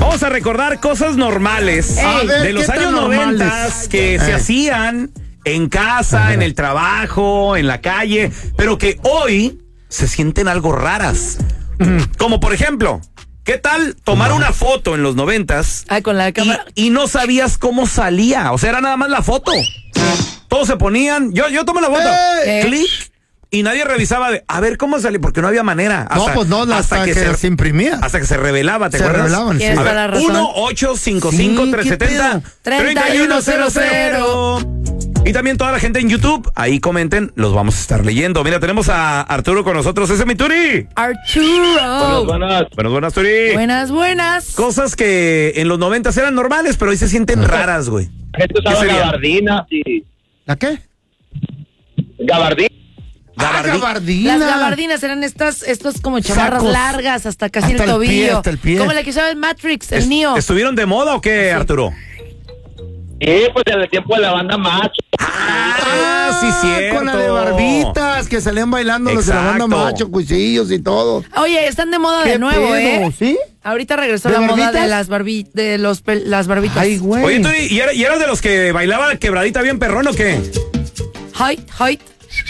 Vamos a recordar cosas normales de los años 90 que se hacían en casa, en el trabajo, en la calle, pero que hoy se sienten algo raras. Como por ejemplo, ¿qué tal tomar una foto en los 90s con la cámara y no sabías cómo salía? O sea, era nada más la foto. Todos se ponían, yo tomé la foto, clic, y nadie revisaba a ver cómo salía, porque no había manera. Hasta que se imprimía. Hasta que se revelaba, ¿te acuerdas? Revelaban, sí. Tienes toda la razón. 1-855-370-3100. Y también toda la gente en YouTube, ahí comenten, los vamos a estar leyendo. Mira, tenemos a Arturo con nosotros. ¡Ese es mi Turi! Arturo. Buenas, Turi. Buenas. Cosas que en los 90 eran normales, pero hoy se sienten raras, güey. Esto usaba gabardinas y... ¿La qué? Gabardina. Gabardina. Las gabardinas eran estos como chamarras largas hasta casi hasta el tobillo. Hasta el pie. Como la que usaba el Matrix, el Neo. ¿Estuvieron de moda o qué, Arturo? Pues en el tiempo de la banda Macho. Sí, cierto. Con la de barbitas que salían bailando los de la banda Macho, cuchillos y todo. Oye, están de moda de nuevo, pedo? ¿Sí? Ahorita regresó la moda de las barbitas. Ay, güey. Oye, Turi, ¿y eras de los que bailaba quebradita bien perrón o qué? Height.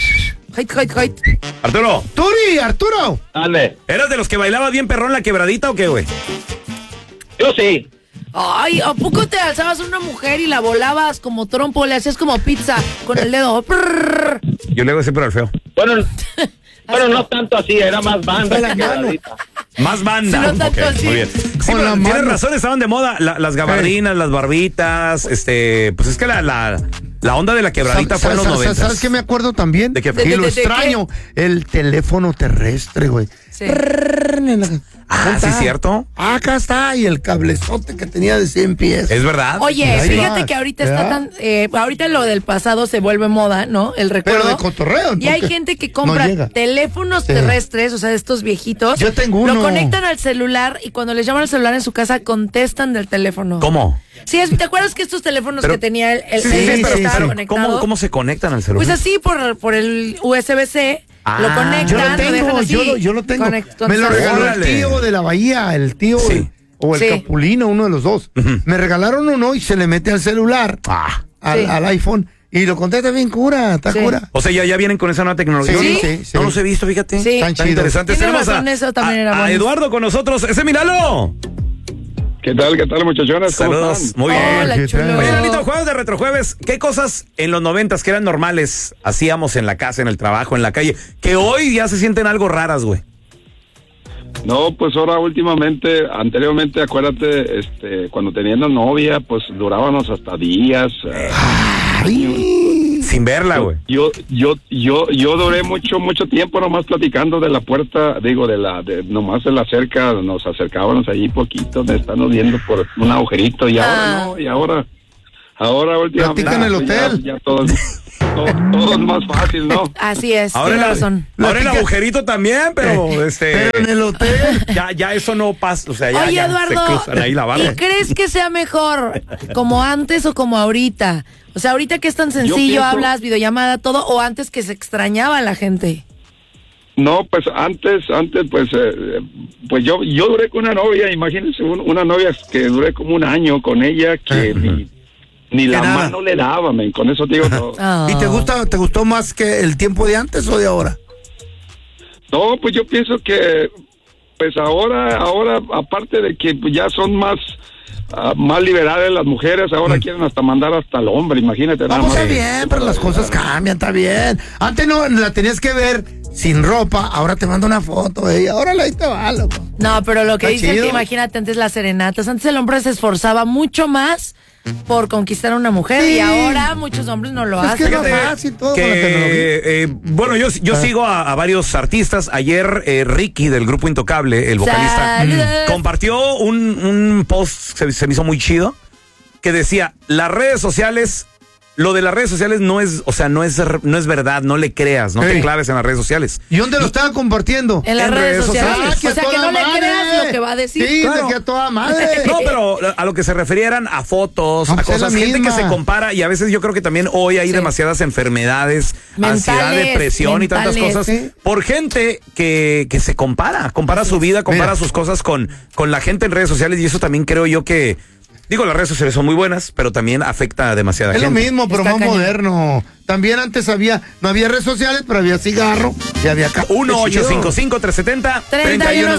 Arturo. Turi, Arturo. Dale. ¿Eras de los que bailaba bien perrón la quebradita o qué, güey? Yo sí. Ay, ¿a poco te alzabas una mujer y la volabas como trompo, le hacías como pizza con el dedo? Yo le hago siempre al feo. Bueno, no tanto así, era más banda que quebradita. Más banda. Sí, no tanto así. Muy bien. Sí, pero tienes razón, estaban de moda las gabardinas, las barbitas, pues es que la onda de la quebradita fue en los 90. ¿Sabes qué me acuerdo también? ¿De qué? Y lo extraño, el teléfono terrestre, güey. Sí. Sí, cierto. Acá está, y el cablezote que tenía de 100 pies. Es verdad. Oye, Sí. fíjate que ahorita está tan... ahorita lo del pasado se vuelve moda, ¿no? El recuerdo. Pero de cotorreo. Y hay gente que compra teléfonos terrestres, o sea, estos viejitos. Yo tengo uno. Lo conectan al celular y cuando les llaman al celular en su casa contestan del teléfono. ¿Cómo? Sí, ¿te acuerdas que estos teléfonos que tenía el pero conectado? ¿cómo se conectan al celular? Pues así, por el USB-C. Lo conectan, yo lo dejan así. yo lo tengo. Con Me lo regaló el Órale. tío de la Bahía, el tío o el Capulino, uno de los dos. Me regalaron uno y se le mete al celular, al iPhone, y lo contesta bien cura, está cura. O sea, ya vienen con esa nueva tecnología. Sí. No los he visto, fíjate. Sí. Tan interesantes. Tienes Tenemos razón, eso también era bueno. a Eduardo con nosotros. ¡Ese míralo! ¿Qué tal, muchachones? ¿Cómo Saludos. están? Muy bien. Hola, chulo. Oye, Lalito, jueves de Retrojueves, ¿qué cosas en los 90s que eran normales hacíamos en la casa, en el trabajo, en la calle, que hoy ya se sienten algo raras, güey? No, pues ahora anteriormente, acuérdate, cuando tenías una novia, pues durábamos hasta días. Sin verla, güey. Yo duré mucho tiempo nomás platicando de la puerta, nomás de la cerca, nos acercábamos ahí poquito, me están viendo por un agujerito y ahora últimamente. Platica en el hotel. Ya todo es más fácil, ¿no? Así es, Ahora tienes razón. Ahora el agujerito también, pero Pero en el hotel. ya eso no pasa, o sea, Oye, ya Eduardo, se cruzan ahí la barra. ¿y crees que sea mejor como antes o como ahorita? O sea, ahorita que es tan sencillo, hablas, videollamada, todo, o antes que se extrañaba a la gente. No, pues antes, pues yo duré con una novia, imagínense, una novia que duré como un año con ella, que ni la mano le daba, con eso te digo todo. ¿Y te gustó más que el tiempo de antes o de ahora? No, pues yo pienso que, pues ahora, aparte de que ya son más liberales las mujeres, ahora quieren hasta mandar hasta el hombre, imagínate. Vamos a bien, pero las cosas cambian, está bien. Antes no la tenías que ver sin ropa, ahora te manda una foto de ella, ahora ahí te va, loco. No, pero lo que Está dice es chido. que imagínate antes las serenatas, antes el hombre se esforzaba mucho más por conquistar a una mujer y ahora muchos hombres no lo Es que hacen. es más fácil todo con la tecnología. Bueno, yo sigo a varios artistas. Ayer Ricky del grupo Intocable, el vocalista, ¡Saludos! compartió un post, se me hizo muy chido, que decía, las redes sociales lo de las redes sociales no es verdad, no le creas, no te claves en las redes sociales. ¿Y dónde lo estaba compartiendo? En las redes sociales. O sea, que no le creas lo que va a decir. Sí, claro. De que a toda madre. No, pero a lo que se referieran a fotos, a cosas, gente que se compara, y a veces yo creo que también hoy hay demasiadas enfermedades, ansiedad, depresión y tantas cosas, por gente que se compara su vida, compara sus cosas con la gente en redes sociales, y eso también creo yo que... Digo, las redes sociales son muy buenas, pero también afecta a demasiada gente. Es lo mismo, pero más moderno. También antes no había redes sociales, pero había cigarro y había 1-855-370-3100.